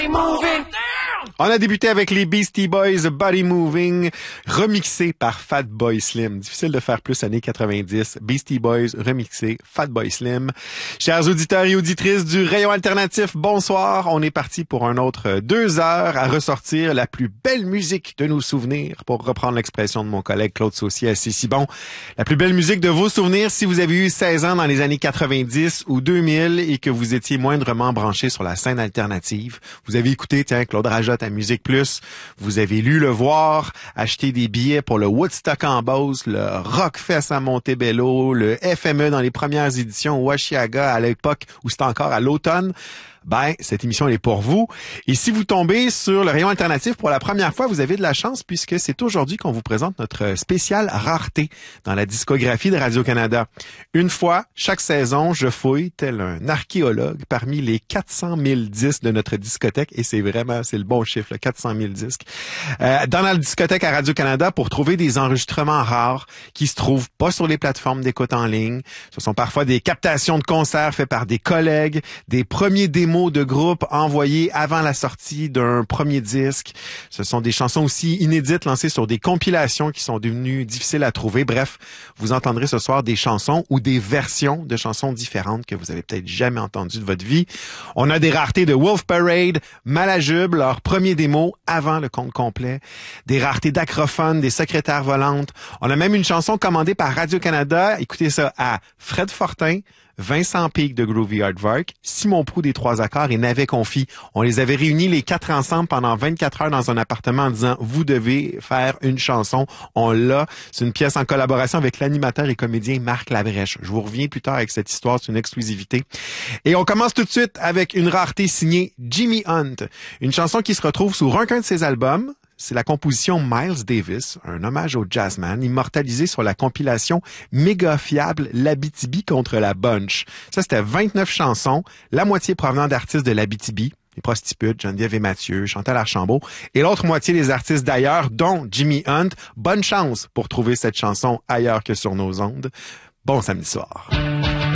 body moving. On a débuté avec les Beastie Boys, Body Moving, remixé par Fatboy Slim. Difficile de faire plus années 90. Beastie Boys, remixé, Fatboy Slim. Chers auditeurs et auditrices du Rayon Alternatif, bonsoir. On est parti pour un autre 2 heures à ressortir la plus belle musique de nos souvenirs, pour reprendre l'expression de mon collègue Claude Saucier assez si bon. La plus belle musique de vos souvenirs si vous avez eu 16 ans dans les années 90 ou 2000 et que vous étiez moindrement branché sur la scène alternative. Vous avez écouté, Claude Rajotte à Musique Plus. Vous avez lu Le Voir, acheté des billets pour le Woodstock en Beauce, le Rockfest à Montebello, le FME dans les premières éditions au Washiaga à l'époque où c'était encore à l'automne. Ben, cette émission, elle est pour vous. Et si vous tombez sur le Rayon Alternatif pour la première fois, vous avez de la chance puisque c'est aujourd'hui qu'on vous présente notre spéciale rareté dans la discographie de Radio-Canada. Une fois, chaque saison, je fouille, tel un archéologue, parmi les 400 000 disques de notre discothèque, et c'est le bon chiffre, là, 400 000 disques, dans la discothèque à Radio-Canada pour trouver des enregistrements rares qui se trouvent pas sur les plateformes d'écoute en ligne. Ce sont parfois des captations de concerts faites par des collègues, des premiers démos de groupe envoyés avant la sortie d'un premier disque. Ce sont des chansons aussi inédites lancées sur des compilations qui sont devenues difficiles à trouver. Bref, vous entendrez ce soir des chansons ou des versions de chansons différentes que vous avez peut-être jamais entendues de votre vie. On a des raretés de Wolf Parade, Malajube, leur premier démo avant le compte complet. Des raretés d'Acrophone, des Secrétaires volantes. On a même une chanson commandée par Radio-Canada. Écoutez ça, à Fred Fortin, Vincent Peake de Groovy Aardvark, Simon Proulx des Trois Accords et Navet Confi. On les avait réunis les 4 ensemble pendant 24 heures dans un appartement en disant « Vous devez faire une chanson ». On l'a. C'est une pièce en collaboration avec l'animateur et comédien Marc Labrèche. Je vous reviens plus tard avec cette histoire, c'est une exclusivité. Et on commence tout de suite avec une rareté signée Jimmy Hunt. Une chanson qui se retrouve sur aucun de ses albums. C'est la composition Miles Davis, un hommage au jazzman, immortalisé sur la compilation méga fiable L'Abitibi contre la Bunch. Ça, c'était 29 chansons, la moitié provenant d'artistes de l'Abitibi, les Prostitutes, Geneviève et Mathieu, Chantal Archambault, et l'autre moitié des artistes d'ailleurs, dont Jimmy Hunt. Bonne chance pour trouver cette chanson ailleurs que sur nos ondes. Bon samedi soir.